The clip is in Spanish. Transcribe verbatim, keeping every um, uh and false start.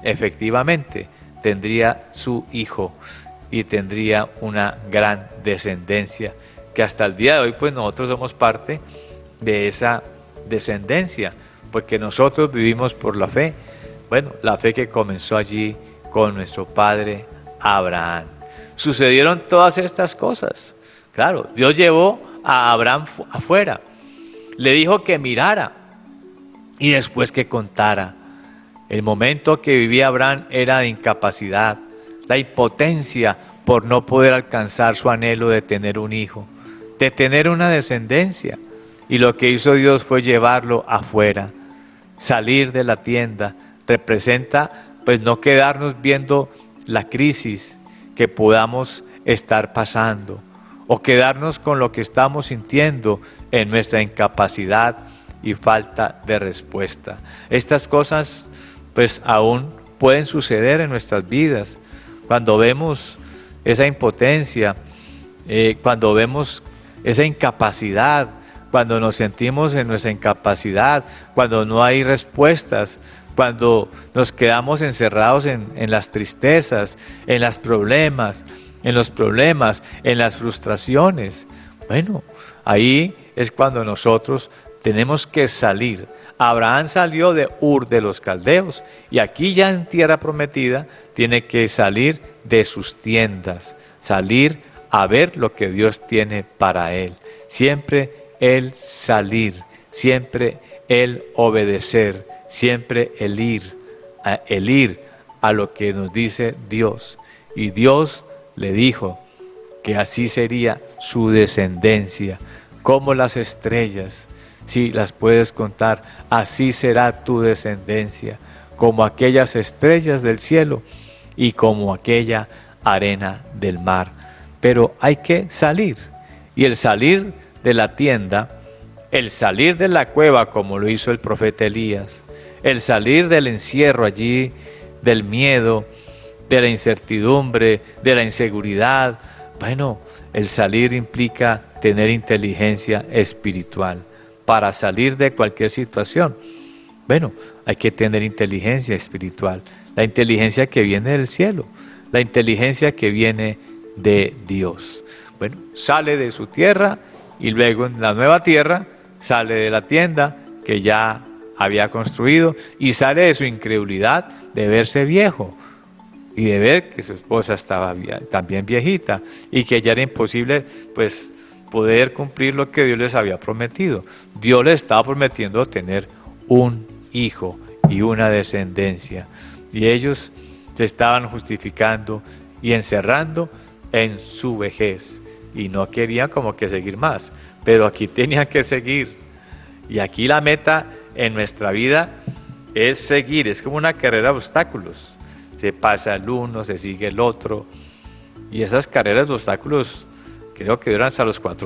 efectivamente tendría su hijo y tendría una gran descendencia, que hasta el día de hoy pues nosotros somos parte de esa descendencia, porque nosotros vivimos por la fe. Bueno, la fe que comenzó allí con nuestro padre Abraham. Sucedieron todas estas cosas. Claro, Dios llevó a Abraham afuera, le dijo que mirara y después que contara. El momento que vivía Abraham era de incapacidad, la impotencia por no poder alcanzar su anhelo de tener un hijo, de tener una descendencia. Y lo que hizo Dios fue llevarlo afuera. Salir de la tienda representa pues no quedarnos viendo la crisis que podamos estar pasando o quedarnos con lo que estamos sintiendo en nuestra incapacidad y falta de respuesta. Estas cosas pues aún pueden suceder en nuestras vidas. Cuando vemos esa impotencia, eh, cuando vemos esa incapacidad, cuando nos sentimos en nuestra incapacidad, cuando no hay respuestas, cuando nos quedamos encerrados en, en las tristezas, en los problemas, en los problemas, en las frustraciones. Bueno, ahí es cuando nosotros tenemos que salir. Abraham salió de Ur de los Caldeos y aquí ya en tierra prometida tiene que salir de sus tiendas, salir a ver lo que Dios tiene para él. Siempre el salir, siempre el obedecer, siempre el ir, el ir a lo que nos dice Dios. Y Dios le dijo que así sería su descendencia, como las estrellas, si las puedes contar, así será tu descendencia, como aquellas estrellas del cielo y como aquella arena del mar. Pero hay que salir, y el salir de la tienda, el salir de la cueva como lo hizo el profeta Elías, el salir del encierro allí, del miedo, de la incertidumbre, de la inseguridad. Bueno, el salir implica tener inteligencia espiritual para salir de cualquier situación. Bueno, hay que tener inteligencia espiritual, la inteligencia que viene del cielo, la inteligencia que viene de Dios. Bueno, sale de su tierra y luego en la nueva tierra sale de la tienda que ya había construido y sale de su incredulidad de verse viejo y de ver que su esposa estaba también viejita y que ya era imposible pues poder cumplir lo que Dios les había prometido. Dios les estaba prometiendo tener un hijo y una descendencia y ellos se estaban justificando y encerrando en su vejez y no querían como que seguir más, pero aquí tenían que seguir. Y aquí la meta en nuestra vida es seguir, es como una carrera de obstáculos. Se pasa el uno, se sigue el otro, y esas carreras de obstáculos creo que duran hasta los cuatro